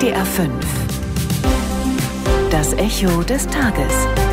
NDR 5. Das Echo des Tages.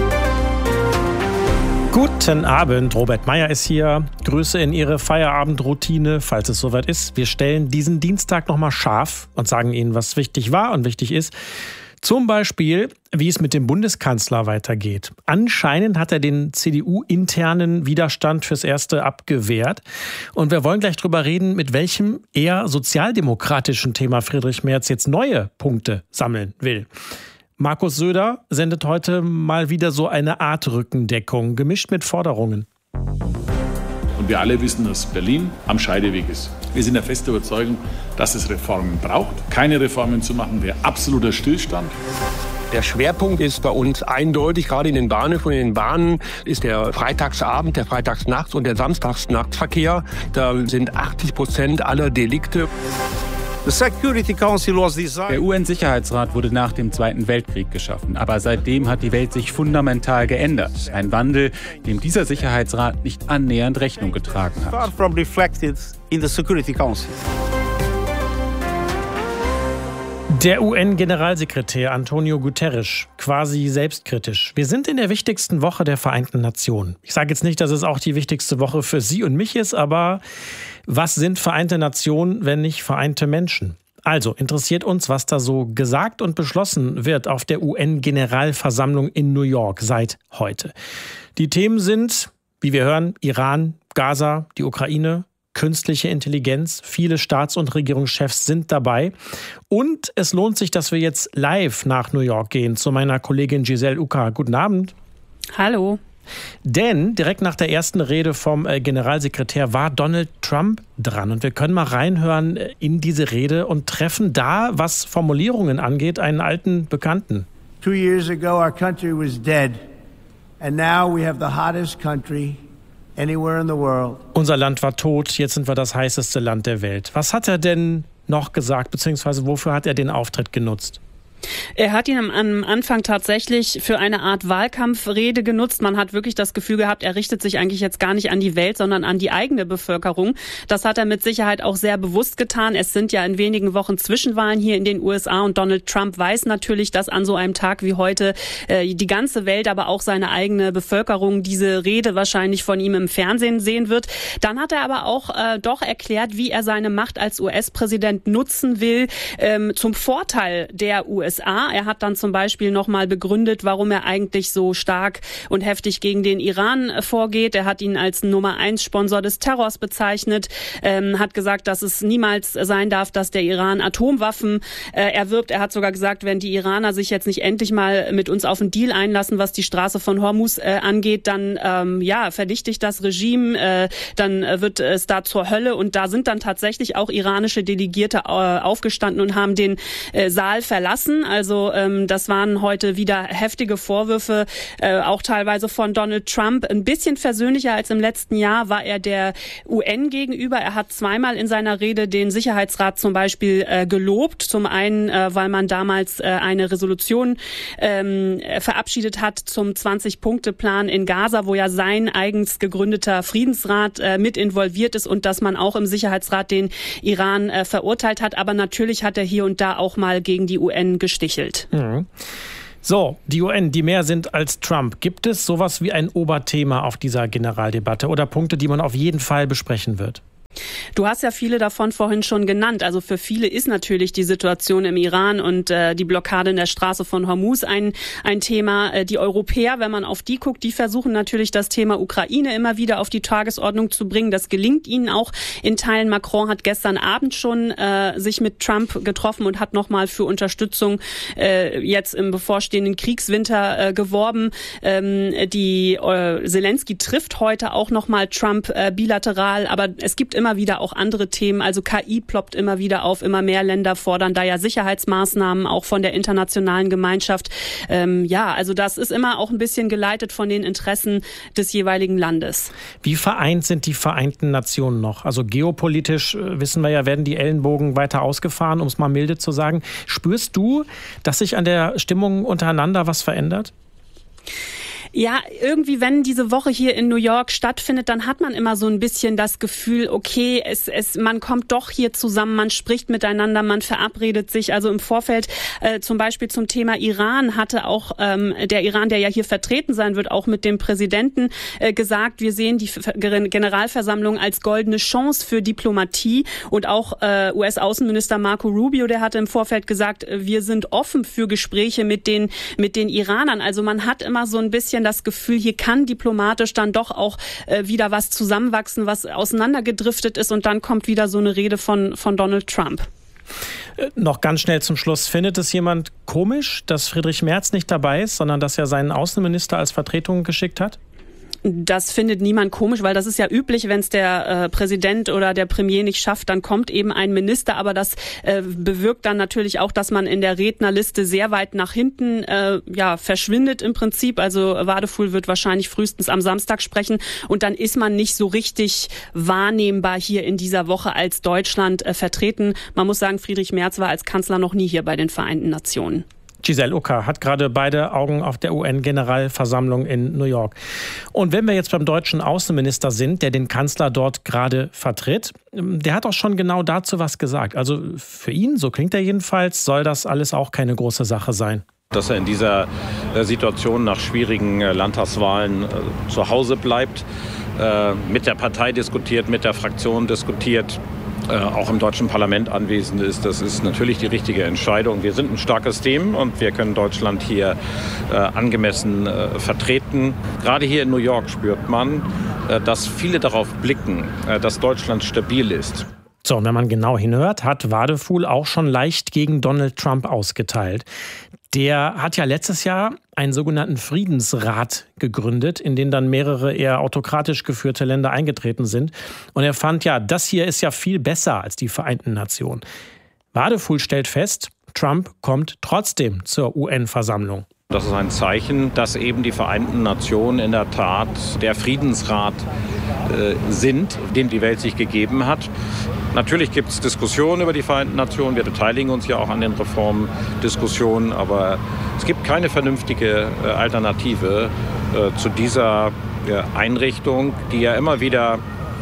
Guten Abend, Robert Meyer ist hier. Grüße in Ihre Feierabendroutine, falls es soweit ist. Wir stellen diesen Dienstag nochmal scharf und sagen Ihnen, was wichtig war und wichtig ist. Zum Beispiel, wie es mit dem Bundeskanzler weitergeht. Anscheinend hat er den CDU-internen Widerstand fürs Erste abgewehrt. Und wir wollen gleich drüber reden, mit welchem eher sozialdemokratischen Thema Friedrich Merz jetzt neue Punkte sammeln will. Markus Söder sendet heute mal wieder so eine Art Rückendeckung, gemischt mit Forderungen. Und wir alle wissen, dass Berlin am Scheideweg ist. Wir sind der festen Überzeugung, dass es Reformen braucht. Keine Reformen zu machen, wäre absoluter Stillstand. Der Schwerpunkt ist bei uns eindeutig, gerade in den Bahnhöfen und in den Bahnen ist der Freitagsabend, der Freitagsnachts- und der Samstagsnachtverkehr. Da sind 80% aller Delikte. Der UN-Sicherheitsrat wurde nach dem Zweiten Weltkrieg geschaffen, aber seitdem hat die Welt sich fundamental geändert. Ein Wandel, dem dieser Sicherheitsrat nicht annähernd Rechnung getragen hat. Der UN-Generalsekretär Antonio Guterres, quasi selbstkritisch. Wir sind in der wichtigsten Woche der Vereinten Nationen. Ich sage jetzt nicht, dass es auch die wichtigste Woche für Sie und mich ist, aber was sind Vereinte Nationen, wenn nicht vereinte Menschen? Also interessiert uns, was da so gesagt und beschlossen wird auf der UN-Generalversammlung in New York seit heute. Die Themen sind, wie wir hören, Iran, Gaza, die Ukraine, künstliche Intelligenz. Viele Staats- und Regierungschefs sind dabei. Und es lohnt sich, dass wir jetzt live nach New York gehen zu meiner Kollegin Giselle Uka. Guten Abend. Hallo. Denn direkt nach der ersten Rede vom Generalsekretär war Donald Trump dran. Und wir können mal reinhören in diese Rede und treffen da, was Formulierungen angeht, einen alten Bekannten. 2 years ago our country was dead. And now we have the hottest country anywhere in the world. Unser Land war tot, jetzt sind wir das heißeste Land der Welt. Was hat er denn noch gesagt, beziehungsweise wofür hat er den Auftritt genutzt? Er hat ihn am Anfang tatsächlich für eine Art Wahlkampfrede genutzt. Man hat wirklich das Gefühl gehabt, er richtet sich eigentlich jetzt gar nicht an die Welt, sondern an die eigene Bevölkerung. Das hat er mit Sicherheit auch sehr bewusst getan. Es sind ja in wenigen Wochen Zwischenwahlen hier in den USA und Donald Trump weiß natürlich, dass an so einem Tag wie heute die ganze Welt, aber auch seine eigene Bevölkerung diese Rede wahrscheinlich von ihm im Fernsehen sehen wird. Dann hat er aber auch doch erklärt, wie er seine Macht als US-Präsident nutzen will zum Vorteil der USA. Er hat dann zum Beispiel nochmal begründet, warum er eigentlich so stark und heftig gegen den Iran vorgeht. Er hat ihn als Nummer 1 Sponsor des Terrors bezeichnet, hat gesagt, dass es niemals sein darf, dass der Iran Atomwaffen erwirbt. Er hat sogar gesagt, wenn die Iraner sich jetzt nicht endlich mal mit uns auf einen Deal einlassen, was die Straße von Hormuz angeht, dann verdichte ich das Regime, dann wird es da zur Hölle. Und da sind dann tatsächlich auch iranische Delegierte aufgestanden und haben den Saal verlassen. Also das waren heute wieder heftige Vorwürfe, auch teilweise von Donald Trump. Ein bisschen versöhnlicher als im letzten Jahr war er der UN gegenüber. Er hat zweimal in seiner Rede den Sicherheitsrat zum Beispiel gelobt. Zum einen, weil man damals eine Resolution verabschiedet hat zum 20-Punkte-Plan in Gaza, wo ja sein eigens gegründeter Friedensrat mit involviert ist und dass man auch im Sicherheitsrat den Iran verurteilt hat. Aber natürlich hat er hier und da auch mal gegen die UN gestichelt. So, die UN, die mehr sind als Trump. Gibt es sowas wie ein Oberthema auf dieser Generaldebatte oder Punkte, die man auf jeden Fall besprechen wird? Du hast ja viele davon vorhin schon genannt. Also für viele ist natürlich die Situation im Iran und die Blockade in der Straße von Hormuz ein Thema. Die Europäer, wenn man auf die guckt, die versuchen natürlich das Thema Ukraine immer wieder auf die Tagesordnung zu bringen. Das gelingt ihnen auch in Teilen. Macron hat gestern Abend schon sich mit Trump getroffen und hat nochmal für Unterstützung jetzt im bevorstehenden Kriegswinter geworben. Zelensky trifft heute auch nochmal Trump bilateral, aber es gibt immer wieder auch andere Themen. Also KI ploppt immer wieder auf. Immer mehr Länder fordern da ja Sicherheitsmaßnahmen auch von der internationalen Gemeinschaft. Also das ist immer auch ein bisschen geleitet von den Interessen des jeweiligen Landes. Wie vereint sind die Vereinten Nationen noch? Also geopolitisch wissen wir ja, werden die Ellenbogen weiter ausgefahren, um es mal milde zu sagen. Spürst du, dass sich an der Stimmung untereinander was verändert? Ja, irgendwie, wenn diese Woche hier in New York stattfindet, dann hat man immer so ein bisschen das Gefühl, okay, man kommt doch hier zusammen, man spricht miteinander, man verabredet sich. Also im Vorfeld zum Beispiel zum Thema Iran hatte auch der Iran, der ja hier vertreten sein wird, auch mit dem Präsidenten gesagt, wir sehen die Generalversammlung als goldene Chance für Diplomatie. Und auch US-Außenminister Marco Rubio, der hatte im Vorfeld gesagt, wir sind offen für Gespräche mit den Iranern. Also man hat immer so ein bisschen das Gefühl, hier kann diplomatisch dann doch auch wieder was zusammenwachsen, was auseinandergedriftet ist, und dann kommt wieder so eine Rede von Donald Trump. Noch ganz schnell zum Schluss. Findet es jemand komisch, dass Friedrich Merz nicht dabei ist, sondern dass er seinen Außenminister als Vertretung geschickt hat? Das findet niemand komisch, weil das ist ja üblich, wenn es der Präsident oder der Premier nicht schafft, dann kommt eben ein Minister. Aber das bewirkt dann natürlich auch, dass man in der Rednerliste sehr weit nach hinten verschwindet im Prinzip. Also Wadefuhl wird wahrscheinlich frühestens am Samstag sprechen, und dann ist man nicht so richtig wahrnehmbar hier in dieser Woche als Deutschland vertreten. Man muss sagen, Friedrich Merz war als Kanzler noch nie hier bei den Vereinten Nationen. Giselle Ucker hat gerade beide Augen auf der UN-Generalversammlung in New York. Und wenn wir jetzt beim deutschen Außenminister sind, der den Kanzler dort gerade vertritt, der hat auch schon genau dazu was gesagt. Also für ihn, so klingt er jedenfalls, soll das alles auch keine große Sache sein. Dass er in dieser Situation nach schwierigen Landtagswahlen zu Hause bleibt, mit der Partei diskutiert, mit der Fraktion diskutiert, auch im deutschen Parlament anwesend ist. Das ist natürlich die richtige Entscheidung. Wir sind ein starkes Team und wir können Deutschland hier angemessen vertreten. Gerade hier in New York spürt man, dass viele darauf blicken, dass Deutschland stabil ist. So, und wenn man genau hinhört, hat Wadefuhl auch schon leicht gegen Donald Trump ausgeteilt. Der hat ja letztes Jahr einen sogenannten Friedensrat gegründet, in den dann mehrere eher autokratisch geführte Länder eingetreten sind. Und er fand ja, das hier ist ja viel besser als die Vereinten Nationen. Wadefuhl stellt fest, Trump kommt trotzdem zur UN-Versammlung. Das ist ein Zeichen, dass eben die Vereinten Nationen in der Tat der Friedensrat sind, den die Welt sich gegeben hat. Natürlich gibt es Diskussionen über die Vereinten Nationen. Wir beteiligen uns ja auch an den Reformdiskussionen. Aber es gibt keine vernünftige Alternative zu dieser Einrichtung, die ja immer wieder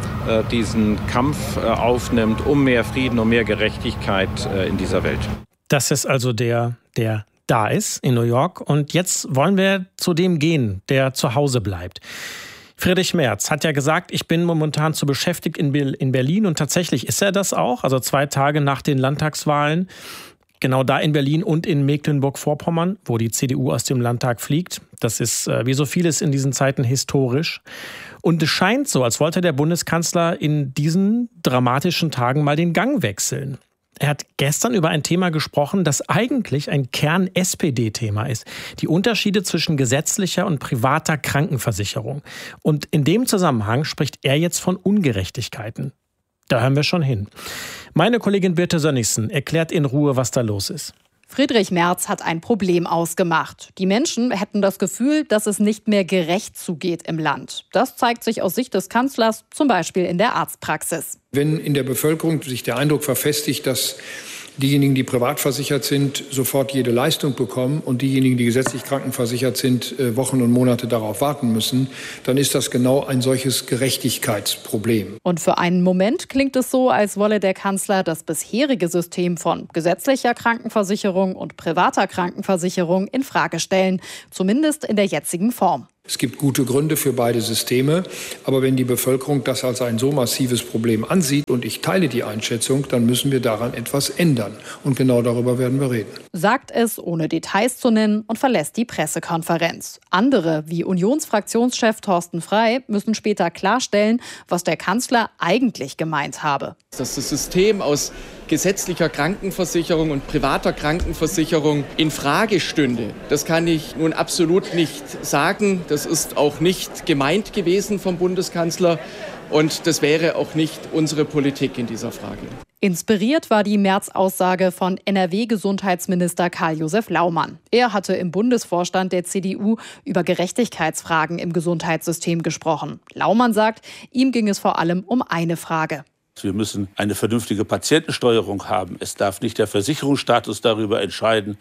diesen Kampf aufnimmt um mehr Frieden, um mehr Gerechtigkeit in dieser Welt. Das ist also der da ist in New York. Und jetzt wollen wir zu dem gehen, der zu Hause bleibt. Friedrich Merz hat ja gesagt, ich bin momentan zu beschäftigt in Berlin, und tatsächlich ist er das auch. Also 2 Tage nach den Landtagswahlen, genau da in Berlin und in Mecklenburg-Vorpommern, wo die CDU aus dem Landtag fliegt. Das ist wie so vieles in diesen Zeiten historisch. Und es scheint so, als wollte der Bundeskanzler in diesen dramatischen Tagen mal den Gang wechseln. Er hat gestern über ein Thema gesprochen, das eigentlich ein Kern-SPD-Thema ist. Die Unterschiede zwischen gesetzlicher und privater Krankenversicherung. Und in dem Zusammenhang spricht er jetzt von Ungerechtigkeiten. Da hören wir schon hin. Meine Kollegin Birte Sönnigsen erklärt in Ruhe, was da los ist. Friedrich Merz hat ein Problem ausgemacht. Die Menschen hätten das Gefühl, dass es nicht mehr gerecht zugeht im Land. Das zeigt sich aus Sicht des Kanzlers zum Beispiel in der Arztpraxis. Wenn in der Bevölkerung sich der Eindruck verfestigt, dass diejenigen, die privat versichert sind, sofort jede Leistung bekommen und diejenigen, die gesetzlich krankenversichert sind, Wochen und Monate darauf warten müssen, dann ist das genau ein solches Gerechtigkeitsproblem. Und für einen Moment klingt es so, als wolle der Kanzler das bisherige System von gesetzlicher Krankenversicherung und privater Krankenversicherung in Frage stellen, zumindest in der jetzigen Form. Es gibt gute Gründe für beide Systeme, aber wenn die Bevölkerung das als ein so massives Problem ansieht, und ich teile die Einschätzung, dann müssen wir daran etwas ändern. Und genau darüber werden wir reden. Sagt es, ohne Details zu nennen, und verlässt die Pressekonferenz. Andere, wie Unionsfraktionschef Thorsten Frey, müssen später klarstellen, was der Kanzler eigentlich gemeint habe. Dass das System aus gesetzlicher Krankenversicherung und privater Krankenversicherung in Frage stünde, das kann ich nun absolut nicht sagen. Das ist auch nicht gemeint gewesen vom Bundeskanzler, und das wäre auch nicht unsere Politik in dieser Frage. Inspiriert war die Merz-Aussage von NRW-Gesundheitsminister Karl-Josef Laumann. Er hatte im Bundesvorstand der CDU über Gerechtigkeitsfragen im Gesundheitssystem gesprochen. Laumann sagt, ihm ging es vor allem um eine Frage. Wir müssen eine vernünftige Patientensteuerung haben. Es darf nicht der Versicherungsstatus darüber entscheiden,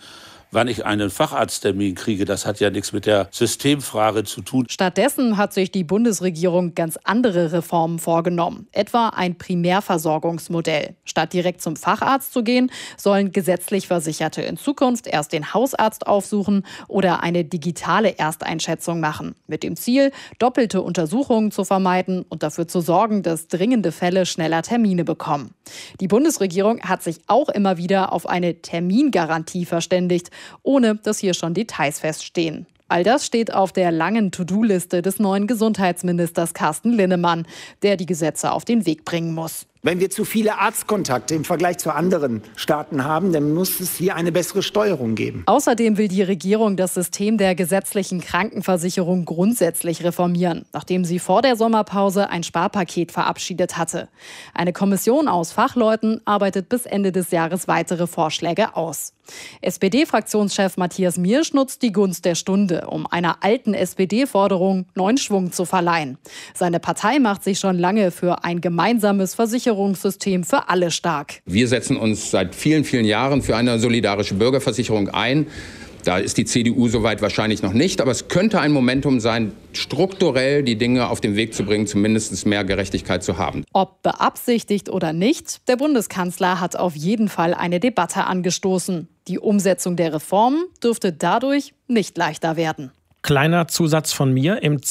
wann ich einen Facharzttermin kriege. Das hat ja nichts mit der Systemfrage zu tun. Stattdessen hat sich die Bundesregierung ganz andere Reformen vorgenommen. Etwa ein Primärversorgungsmodell. Statt direkt zum Facharzt zu gehen, sollen gesetzlich Versicherte in Zukunft erst den Hausarzt aufsuchen oder eine digitale Ersteinschätzung machen. Mit dem Ziel, doppelte Untersuchungen zu vermeiden und dafür zu sorgen, dass dringende Fälle schneller Termine bekommen. Die Bundesregierung hat sich auch immer wieder auf eine Termingarantie verständigt, ohne dass hier schon Details feststehen. All das steht auf der langen To-Do-Liste des neuen Gesundheitsministers Carsten Linnemann, der die Gesetze auf den Weg bringen muss. Wenn wir zu viele Arztkontakte im Vergleich zu anderen Staaten haben, dann muss es hier eine bessere Steuerung geben. Außerdem will die Regierung das System der gesetzlichen Krankenversicherung grundsätzlich reformieren, nachdem sie vor der Sommerpause ein Sparpaket verabschiedet hatte. Eine Kommission aus Fachleuten arbeitet bis Ende des Jahres weitere Vorschläge aus. SPD-Fraktionschef Matthias Miersch nutzt die Gunst der Stunde, um einer alten SPD-Forderung neuen Schwung zu verleihen. Seine Partei macht sich schon lange für ein gemeinsames Versicherungssystem für alle stark. Wir setzen uns seit vielen, vielen Jahren für eine solidarische Bürgerversicherung ein. Da ist die CDU soweit wahrscheinlich noch nicht, aber es könnte ein Momentum sein, strukturell die Dinge auf den Weg zu bringen, zumindest mehr Gerechtigkeit zu haben. Ob beabsichtigt oder nicht, der Bundeskanzler hat auf jeden Fall eine Debatte angestoßen. Die Umsetzung der Reformen dürfte dadurch nicht leichter werden. Kleiner Zusatz von mir. Im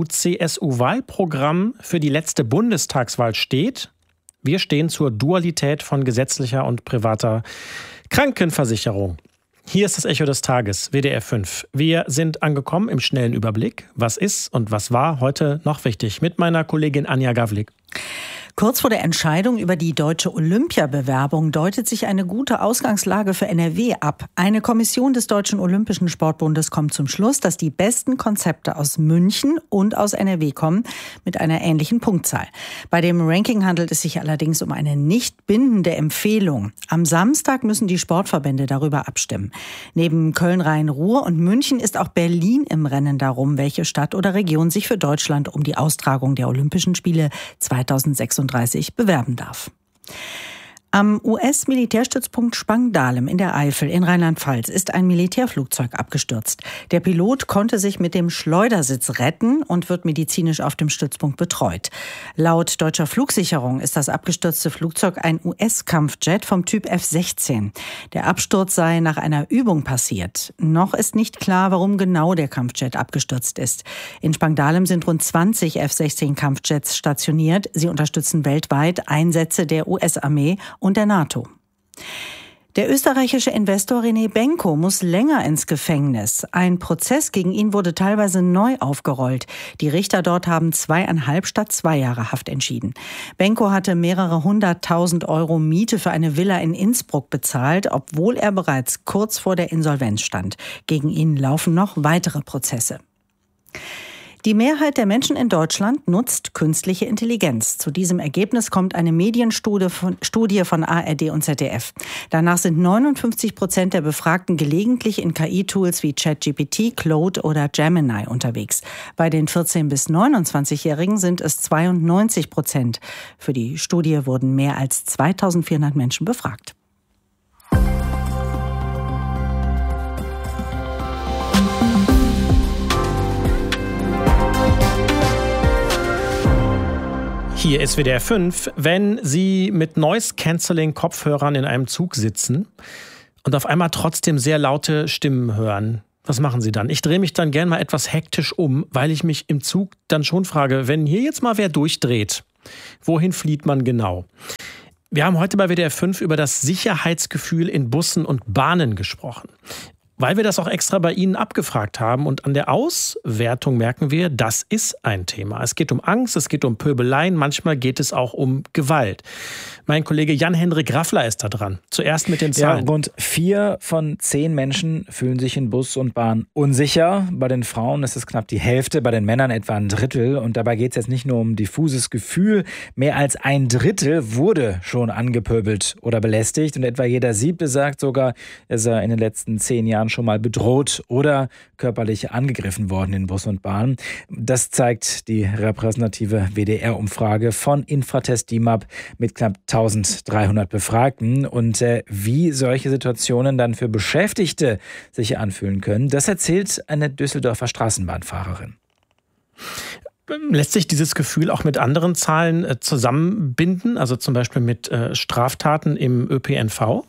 CDU-CSU-Wahlprogramm für die letzte Bundestagswahl steht: Wir stehen zur Dualität von gesetzlicher und privater Krankenversicherung. Hier ist das Echo des Tages, WDR 5. Wir sind angekommen im schnellen Überblick. Was ist und was war heute noch wichtig? Mit meiner Kollegin Anja Gawlik. Kurz vor der Entscheidung über die deutsche Olympiabewerbung deutet sich eine gute Ausgangslage für NRW ab. Eine Kommission des Deutschen Olympischen Sportbundes kommt zum Schluss, dass die besten Konzepte aus München und aus NRW kommen, mit einer ähnlichen Punktzahl. Bei dem Ranking handelt es sich allerdings um eine nicht bindende Empfehlung. Am Samstag müssen die Sportverbände darüber abstimmen. Neben Köln-Rhein-Ruhr und München ist auch Berlin im Rennen darum, welche Stadt oder Region sich für Deutschland um die Austragung der Olympischen Spiele 2036 bewerben darf. Am US-Militärstützpunkt Spangdahlem in der Eifel in Rheinland-Pfalz ist ein Militärflugzeug abgestürzt. Der Pilot konnte sich mit dem Schleudersitz retten und wird medizinisch auf dem Stützpunkt betreut. Laut deutscher Flugsicherung ist das abgestürzte Flugzeug ein US-Kampfjet vom Typ F-16. Der Absturz sei nach einer Übung passiert. Noch ist nicht klar, warum genau der Kampfjet abgestürzt ist. In Spangdahlem sind rund 20 F-16-Kampfjets stationiert. Sie unterstützen weltweit Einsätze der US-Armee und der NATO. Der österreichische Investor René Benko muss länger ins Gefängnis. Ein Prozess gegen ihn wurde teilweise neu aufgerollt. Die Richter dort haben 2,5 statt 2 Jahre Haft entschieden. Benko hatte mehrere 100.000 Euro Miete für eine Villa in Innsbruck bezahlt, obwohl er bereits kurz vor der Insolvenz stand. Gegen ihn laufen noch weitere Prozesse. Die Mehrheit der Menschen in Deutschland nutzt künstliche Intelligenz. Zu diesem Ergebnis kommt eine Medienstudie von ARD und ZDF. Danach sind 59% der Befragten gelegentlich in KI-Tools wie ChatGPT, Claude oder Gemini unterwegs. Bei den 14- bis 29-Jährigen sind es 92%. Für die Studie wurden mehr als 2.400 Menschen befragt. Hier ist WDR 5. Wenn Sie mit Noise-Canceling-Kopfhörern in einem Zug sitzen und auf einmal trotzdem sehr laute Stimmen hören, was machen Sie dann? Ich drehe mich dann gern mal etwas hektisch um, weil ich mich im Zug dann schon frage, wenn hier jetzt mal wer durchdreht, wohin flieht man genau? Wir haben heute bei WDR 5 über das Sicherheitsgefühl in Bussen und Bahnen gesprochen. Weil wir das auch extra bei Ihnen abgefragt haben. Und an der Auswertung merken wir, das ist ein Thema. Es geht um Angst, es geht um Pöbeleien, manchmal geht es auch um Gewalt. Mein Kollege Jan-Hendrik Raffler ist da dran. Zuerst mit den Zahlen. Ja, rund 4 von 10 Menschen fühlen sich in Bus und Bahn unsicher. Bei den Frauen ist es knapp die Hälfte, bei den Männern etwa ein Drittel. Und dabei geht es jetzt nicht nur um diffuses Gefühl. Mehr als ein Drittel wurde schon angepöbelt oder belästigt. Und etwa jeder 7. sagt sogar, dass er in den letzten 10 Jahren schon mal bedroht oder körperlich angegriffen worden in Bus und Bahn. Das zeigt die repräsentative WDR-Umfrage von Infratest DIMAP mit knapp 1300 Befragten. Und wie solche Situationen dann für Beschäftigte sich anfühlen können, das erzählt eine Düsseldorfer Straßenbahnfahrerin. Lässt sich dieses Gefühl auch mit anderen Zahlen zusammenbinden, also zum Beispiel mit Straftaten im ÖPNV?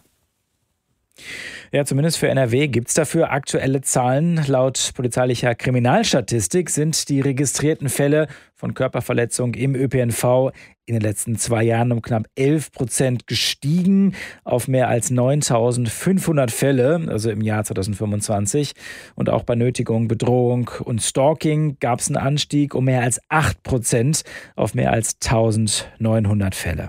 Ja, zumindest für NRW gibt es dafür aktuelle Zahlen. Laut polizeilicher Kriminalstatistik sind die registrierten Fälle von Körperverletzung im ÖPNV in den letzten 2 Jahren um knapp 11% gestiegen auf mehr als 9.500 Fälle, also im Jahr 2025. Und auch bei Nötigung, Bedrohung und Stalking gab es einen Anstieg um mehr als 8% auf mehr als 1.900 Fälle.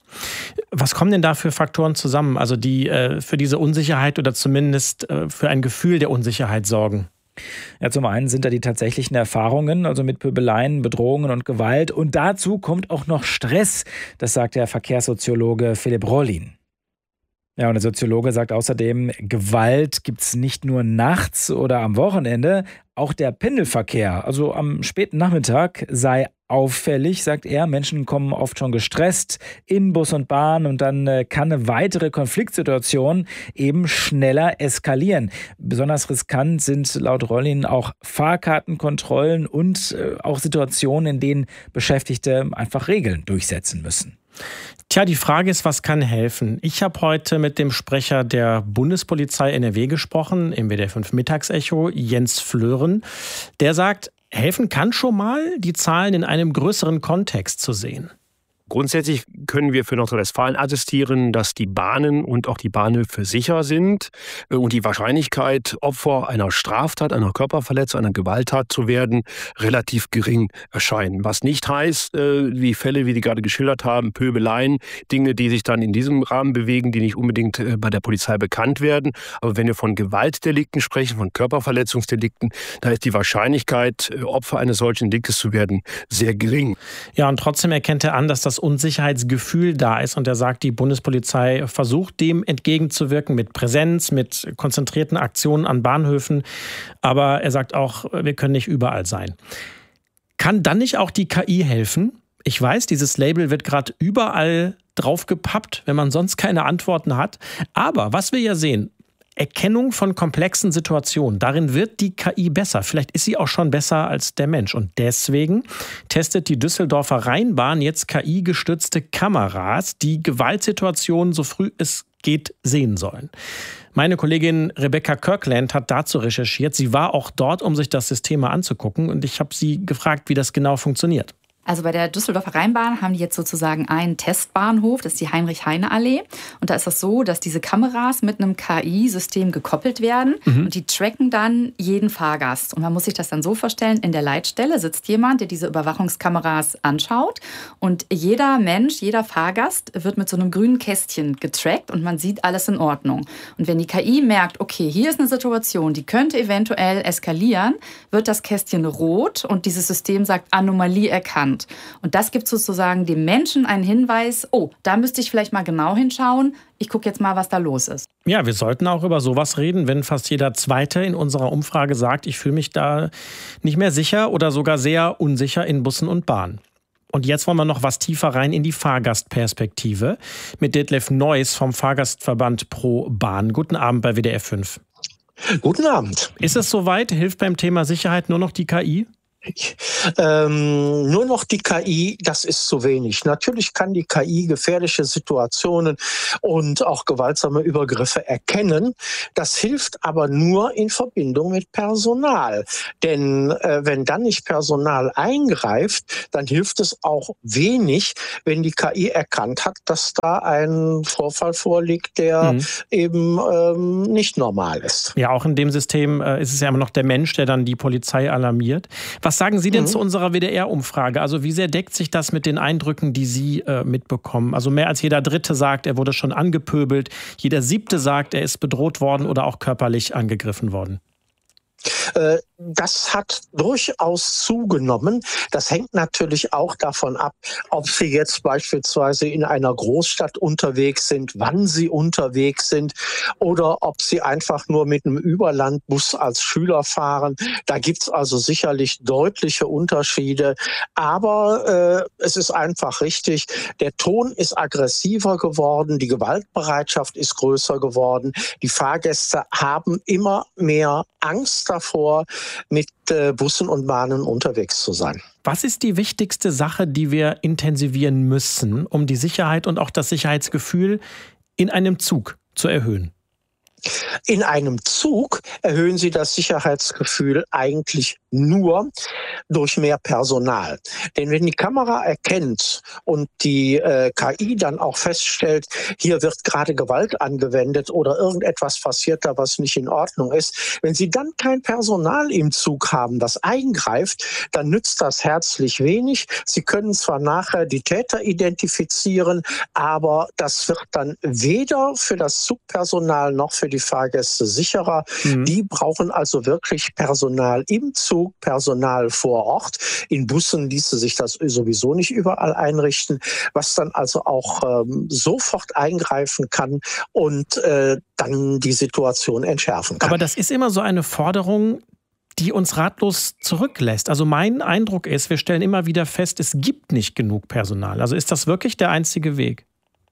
Was kommen denn da für Faktoren zusammen, also die für diese Unsicherheit oder zumindest für ein Gefühl der Unsicherheit sorgen? Ja, zum einen sind da die tatsächlichen Erfahrungen, also mit Pöbeleien, Bedrohungen und Gewalt. Und dazu kommt auch noch Stress, das sagt der Verkehrssoziologe Philipp Rollin. Ja, und der Soziologe sagt außerdem, Gewalt gibt es nicht nur nachts oder am Wochenende, auch der Pendelverkehr, also am späten Nachmittag, sei auffällig, sagt er. Menschen kommen oft schon gestresst in Bus und Bahn und dann kann eine weitere Konfliktsituation eben schneller eskalieren. Besonders riskant sind laut Rollin auch Fahrkartenkontrollen und auch Situationen, in denen Beschäftigte einfach Regeln durchsetzen müssen. Tja, die Frage ist, was kann helfen? Ich habe heute mit dem Sprecher der Bundespolizei NRW gesprochen, im WDR 5 Mittagsecho, Jens Flören. Der sagt, helfen kann schon mal, die Zahlen in einem größeren Kontext zu sehen. Grundsätzlich können wir für Nordrhein-Westfalen attestieren, dass die Bahnen und auch die Bahnhöfe sicher sind und die Wahrscheinlichkeit, Opfer einer Straftat, einer Körperverletzung, einer Gewalttat zu werden, relativ gering erscheinen. Was nicht heißt, wie Fälle, wie die gerade geschildert haben, Pöbeleien, Dinge, die sich dann in diesem Rahmen bewegen, die nicht unbedingt bei der Polizei bekannt werden. Aber wenn wir von Gewaltdelikten sprechen, von Körperverletzungsdelikten, da ist die Wahrscheinlichkeit, Opfer eines solchen Deliktes zu werden, sehr gering. Ja, und trotzdem erkennt er an, dass das Unsicherheitsgefühl da ist. Und er sagt, die Bundespolizei versucht, dem entgegenzuwirken mit Präsenz, mit konzentrierten Aktionen an Bahnhöfen. Aber er sagt auch, wir können nicht überall sein. Kann dann nicht auch die KI helfen? Ich weiß, dieses Label wird gerade überall draufgepappt, wenn man sonst keine Antworten hat. Aber was wir ja sehen, Erkennung von komplexen Situationen. Darin wird die KI besser. Vielleicht ist sie auch schon besser als der Mensch. Und deswegen testet die Düsseldorfer Rheinbahn jetzt KI-gestützte Kameras, die Gewaltsituationen so früh es geht sehen sollen. Meine Kollegin Rebecca Kirkland hat dazu recherchiert. Sie war auch dort, um sich das System mal anzugucken. Und ich habe sie gefragt, wie das genau funktioniert. Also bei der Düsseldorfer Rheinbahn haben die jetzt sozusagen einen Testbahnhof, das ist die Heinrich-Heine-Allee. Und da ist das so, dass diese Kameras mit einem KI-System gekoppelt werden und die tracken dann jeden Fahrgast. Und man muss sich das dann so vorstellen, in der Leitstelle sitzt jemand, der diese Überwachungskameras anschaut. Und jeder Mensch, jeder Fahrgast wird mit so einem grünen Kästchen getrackt und man sieht alles in Ordnung. Und wenn die KI merkt, okay, hier ist eine Situation, die könnte eventuell eskalieren, wird das Kästchen rot und dieses System sagt Anomalie erkannt. Und das gibt sozusagen dem Menschen einen Hinweis, oh, da müsste ich vielleicht mal genau hinschauen. Ich gucke jetzt mal, was da los ist. Ja, wir sollten auch über sowas reden, wenn fast jeder Zweite in unserer Umfrage sagt, ich fühle mich da nicht mehr sicher oder sogar sehr unsicher in Bussen und Bahnen. Und jetzt wollen wir noch was tiefer rein in die Fahrgastperspektive mit Detlef Neuss vom Fahrgastverband Pro Bahn. Guten Abend bei WDR 5. Guten Abend. Ist es soweit? Hilft beim Thema Sicherheit nur noch die KI? Nur noch die KI, das ist zu wenig. Natürlich kann die KI gefährliche Situationen und auch gewaltsame Übergriffe erkennen. Das hilft aber nur in Verbindung mit Personal. Denn wenn dann nicht Personal eingreift, dann hilft es auch wenig, wenn die KI erkannt hat, dass da ein Vorfall vorliegt, der eben nicht normal ist. Ja, auch in dem System ist es ja immer noch der Mensch, der dann die Polizei alarmiert. Was sagen Sie denn zu unserer WDR-Umfrage? Also wie sehr deckt sich das mit den Eindrücken, die Sie mitbekommen? Also mehr als jeder Dritte sagt, er wurde schon angepöbelt. Jeder Siebte sagt, er ist bedroht worden oder auch körperlich angegriffen worden. Das hat durchaus zugenommen. Das hängt natürlich auch davon ab, ob Sie jetzt beispielsweise in einer Großstadt unterwegs sind, wann Sie unterwegs sind oder ob Sie einfach nur mit einem Überlandbus als Schüler fahren. Da gibt's also sicherlich deutliche Unterschiede. Aber es ist einfach richtig, der Ton ist aggressiver geworden, die Gewaltbereitschaft ist größer geworden. Die Fahrgäste haben immer mehr Angst davor, mit Bussen und Bahnen unterwegs zu sein. Was ist die wichtigste Sache, die wir intensivieren müssen, um die Sicherheit und auch das Sicherheitsgefühl in einem Zug zu erhöhen? In einem Zug erhöhen Sie das Sicherheitsgefühl eigentlich nur durch mehr Personal. Denn wenn die Kamera erkennt und die KI dann auch feststellt, hier wird gerade Gewalt angewendet oder irgendetwas passiert da, was nicht in Ordnung ist, wenn Sie dann kein Personal im Zug haben, das eingreift, dann nützt das herzlich wenig. Sie können zwar nachher die Täter identifizieren, aber das wird dann weder für das Zugpersonal noch für die Fahrgäste sicherer. Die brauchen also wirklich Personal im Zug, Personal vor Ort. In Bussen ließe sich das sowieso nicht überall einrichten, was dann also auch sofort eingreifen kann und dann die Situation entschärfen kann. Aber das ist immer so eine Forderung, die uns ratlos zurücklässt. Also mein Eindruck ist, wir stellen immer wieder fest, es gibt nicht genug Personal. Also ist das wirklich der einzige Weg?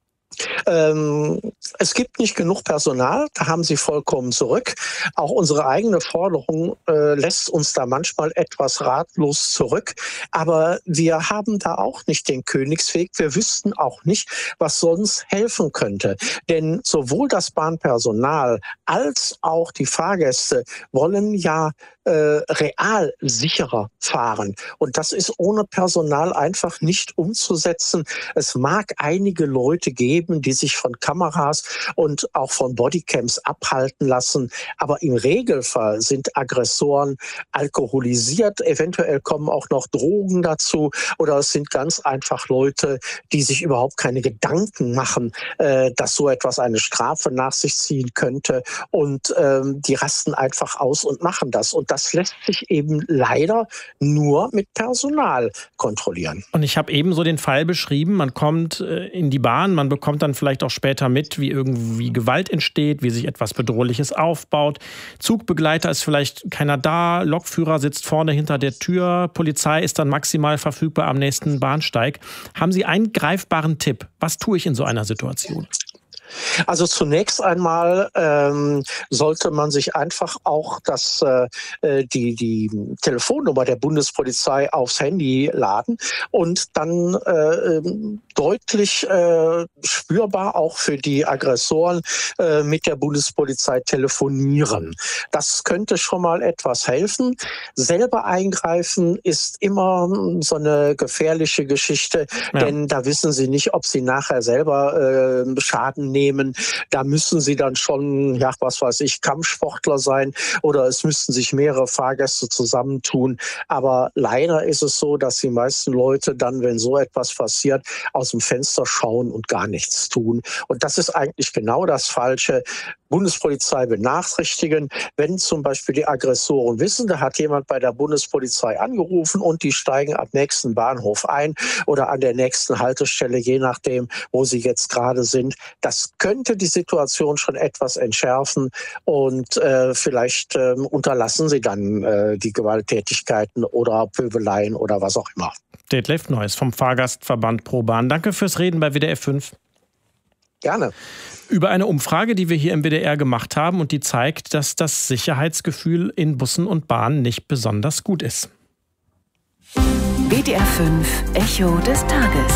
Es gibt nicht genug Personal, da haben Sie vollkommen zurück. Auch unsere eigene Forderung lässt uns da manchmal etwas ratlos zurück. Aber wir haben da auch nicht den Königsweg. Wir wüssten auch nicht, was sonst helfen könnte. Denn sowohl das Bahnpersonal als auch die Fahrgäste wollen ja real sicherer fahren. Und das ist ohne Personal einfach nicht umzusetzen. Es mag einige Leute geben, die sich von Kameras und auch von Bodycams abhalten lassen. Aber im Regelfall sind Aggressoren alkoholisiert. Eventuell kommen auch noch Drogen dazu. Oder es sind ganz einfach Leute, die sich überhaupt keine Gedanken machen, dass so etwas eine Strafe nach sich ziehen könnte. Und die rasten einfach aus und machen das. Und das lässt sich eben leider nur mit Personal kontrollieren. Und ich habe eben so den Fall beschrieben, man kommt in die Bahn, man bekommt dann vielleicht auch später mit, wie irgendwie Gewalt entsteht, wie sich etwas Bedrohliches aufbaut. Zugbegleiter ist vielleicht keiner da, Lokführer sitzt vorne hinter der Tür, Polizei ist dann maximal verfügbar am nächsten Bahnsteig. Haben Sie einen greifbaren Tipp? Was tue ich in so einer Situation? Also zunächst einmal sollte man sich einfach auch die Telefonnummer der Bundespolizei aufs Handy laden und dann deutlich spürbar auch für die Aggressoren mit der Bundespolizei telefonieren. Das könnte schon mal etwas helfen. Selber eingreifen ist immer so eine gefährliche Geschichte, denn da wissen Sie nicht, ob Sie nachher selber Schaden nehmen. Da müssen Sie dann schon, Kampfsportler sein oder es müssten sich mehrere Fahrgäste zusammentun. Aber leider ist es so, dass die meisten Leute dann, wenn so etwas passiert, aus dem Fenster schauen und gar nichts tun. Und das ist eigentlich genau das Falsche. Bundespolizei benachrichtigen, wenn zum Beispiel die Aggressoren wissen, da hat jemand bei der Bundespolizei angerufen und die steigen am nächsten Bahnhof ein oder an der nächsten Haltestelle, je nachdem, wo sie jetzt gerade sind. Das könnte die Situation schon etwas entschärfen und vielleicht unterlassen sie dann die Gewalttätigkeiten oder Pöbeleien oder was auch immer. Detlef Neuss vom Fahrgastverband ProBahn. Danke fürs Reden bei WDR 5. Gerne. Über eine Umfrage, die wir hier im WDR gemacht haben und die zeigt, dass das Sicherheitsgefühl in Bussen und Bahnen nicht besonders gut ist. WDR 5 Echo des Tages.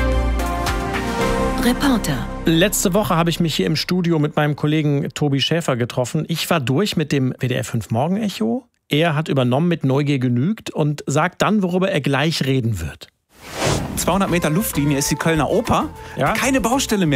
Reporter. Letzte Woche habe ich mich hier im Studio mit meinem Kollegen Tobi Schäfer getroffen. Ich war durch mit dem WDR 5 Morgen-Echo. Er hat übernommen mit Neugier genügt und sagt dann, worüber er gleich reden wird. 200 Meter Luftlinie ist die Kölner Oper. Ja? Keine Baustelle mehr.